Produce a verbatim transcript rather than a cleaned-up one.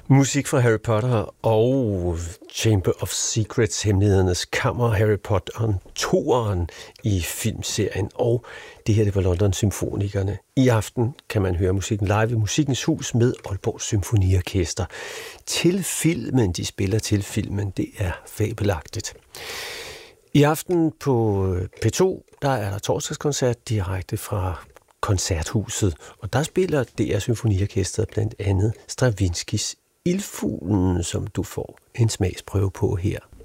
Musik fra Harry Potter og Chamber of Secrets, hemmelighedernes kammer, Harry Potter toeren i filmserien, og det her det var London Symfonikerne. I aften kan man høre musikken live i Musikkens Hus med Aalborg Symfoniorkester. Til filmen, de spiller til filmen, det er fabelagtigt. I aften på P to, der er der torsdagskoncert direkte fra Koncerthuset, og der spiller D R Symfoniorkestret blandt andet Stravinskys Ildfuglen, som du får en smagsprøve på her.